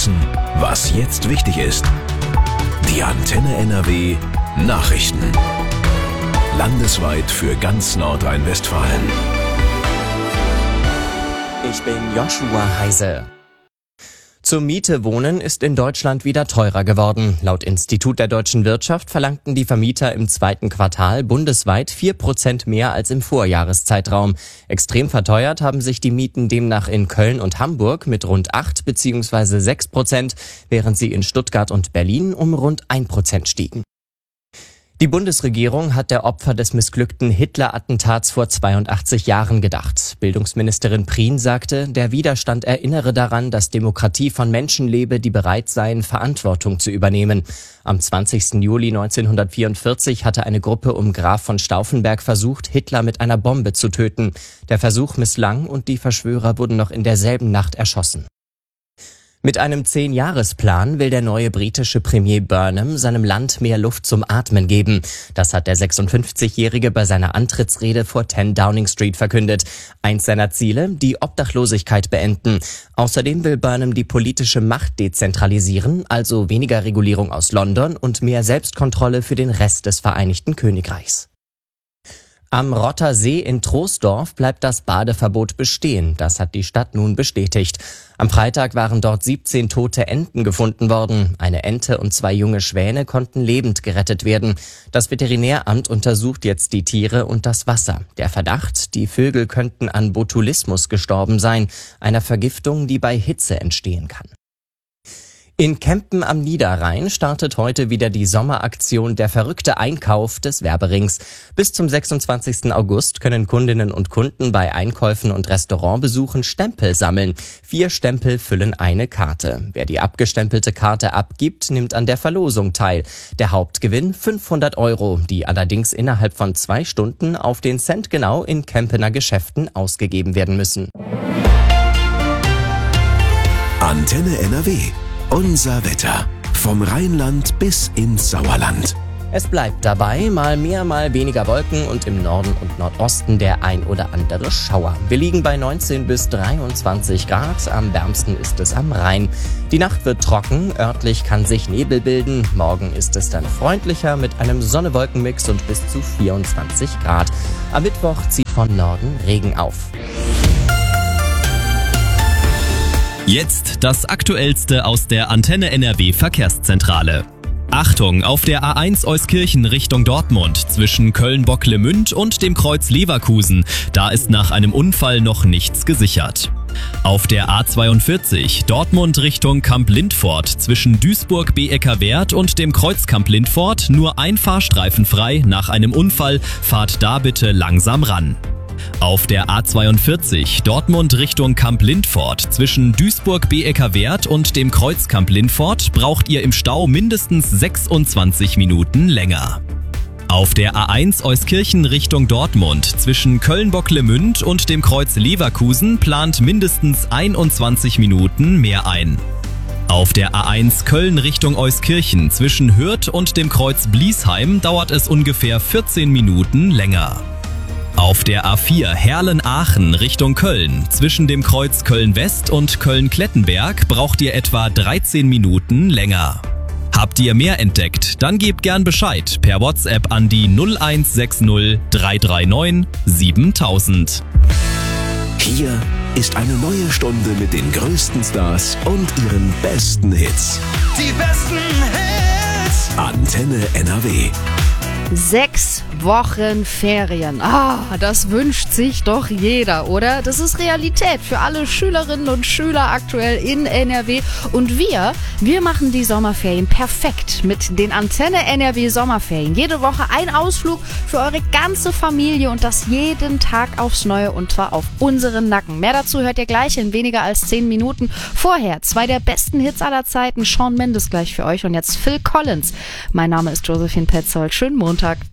wissen, was jetzt wichtig ist. Die Antenne NRW Nachrichten. Landesweit für ganz Nordrhein-Westfalen. Ich bin Joshua Heise. Zur Miete wohnen ist in Deutschland wieder teurer geworden. Laut Institut der deutschen Wirtschaft verlangten die Vermieter im zweiten Quartal bundesweit 4% mehr als im Vorjahreszeitraum. Extrem verteuert haben sich die Mieten demnach in Köln und Hamburg mit rund 8 bzw. 6%, während sie in Stuttgart und Berlin um rund 1% stiegen. Die Bundesregierung hat der Opfer des missglückten Hitler-Attentats vor 82 Jahren gedacht. Bildungsministerin Prien sagte, der Widerstand erinnere daran, dass Demokratie von Menschen lebe, die bereit seien, Verantwortung zu übernehmen. Am 20. Juli 1944 hatte eine Gruppe um Graf von Stauffenberg versucht, Hitler mit einer Bombe zu töten. Der Versuch misslang und die Verschwörer wurden noch in derselben Nacht erschossen. Mit einem 10-Jahres-Plan will der neue britische Premier Burnham seinem Land mehr Luft zum Atmen geben. Das hat der 56-Jährige bei seiner Antrittsrede vor 10 Downing Street verkündet. Eins seiner Ziele, die Obdachlosigkeit beenden. Außerdem will Burnham die politische Macht dezentralisieren, also weniger Regulierung aus London und mehr Selbstkontrolle für den Rest des Vereinigten Königreichs. Am Rotter See in Troisdorf bleibt das Badeverbot bestehen. Das hat die Stadt nun bestätigt. Am Freitag waren dort 17 tote Enten gefunden worden. Eine Ente und 2 junge Schwäne konnten lebend gerettet werden. Das Veterinäramt untersucht jetzt die Tiere und das Wasser. Der Verdacht, die Vögel könnten an Botulismus gestorben sein, einer Vergiftung, die bei Hitze entstehen kann. In Kempen am Niederrhein startet heute wieder die Sommeraktion Der verrückte Einkauf des Werberings. Bis zum 26. August können Kundinnen und Kunden bei Einkäufen und Restaurantbesuchen Stempel sammeln. 4 Stempel füllen eine Karte. Wer die abgestempelte Karte abgibt, nimmt an der Verlosung teil. Der Hauptgewinn 500 €, die allerdings innerhalb von 2 Stunden auf den Cent genau in Kempener Geschäften ausgegeben werden müssen. Antenne NRW. Unser Wetter. Vom Rheinland bis ins Sauerland. Es bleibt dabei, mal mehr, mal weniger Wolken und im Norden und Nordosten der ein oder andere Schauer. Wir liegen bei 19 bis 23 Grad, am wärmsten ist es am Rhein. Die Nacht wird trocken, örtlich kann sich Nebel bilden. Morgen ist es dann freundlicher mit einem Sonne-Wolken-Mix und bis zu 24 Grad. Am Mittwoch zieht von Norden Regen auf. Jetzt das Aktuellste aus der Antenne NRW Verkehrszentrale. Achtung, auf der A1 Euskirchen Richtung Dortmund zwischen Köln-Bocklemünd und dem Kreuz Leverkusen. Da ist nach einem Unfall noch nichts gesichert. Auf der A42 Dortmund Richtung Kamp-Lindfort zwischen Duisburg-Beecker-Wert und dem Kreuz Kamp-Lindfort nur ein Fahrstreifen frei. Nach einem Unfall fahrt da bitte langsam ran. Auf der A42 Dortmund Richtung Kamp-Lindfort zwischen Duisburg-Beecker-Wert und dem Kreuz Kamp-Lindfort braucht ihr im Stau mindestens 26 Minuten länger. Auf der A1 Euskirchen Richtung Dortmund zwischen Köln-Bocklemünd und dem Kreuz Leverkusen plant mindestens 21 Minuten mehr ein. Auf der A1 Köln Richtung Euskirchen zwischen Hürth und dem Kreuz Bliesheim dauert es ungefähr 14 Minuten länger. Auf der A4 Herlen-Aachen Richtung Köln zwischen dem Kreuz Köln-West und Köln-Klettenberg braucht ihr etwa 13 Minuten länger. Habt ihr mehr entdeckt? Dann gebt gern Bescheid per WhatsApp an die 0160 339 7000. Hier ist eine neue Stunde mit den größten Stars und ihren besten Hits. Die besten Hits! Antenne NRW. 6 Wochen Ferien. Das wünscht sich doch jeder, oder? Das ist Realität für alle Schülerinnen und Schüler aktuell in NRW. Und wir machen die Sommerferien perfekt mit den Antenne NRW Sommerferien. Jede Woche ein Ausflug für eure ganze Familie und das jeden Tag aufs Neue und zwar auf unseren Nacken. Mehr dazu hört ihr gleich in weniger als 10 Minuten. Vorher 2 der besten Hits aller Zeiten. Shawn Mendes gleich für euch und jetzt Phil Collins. Mein Name ist Josephine Petzold. Schönen Montag.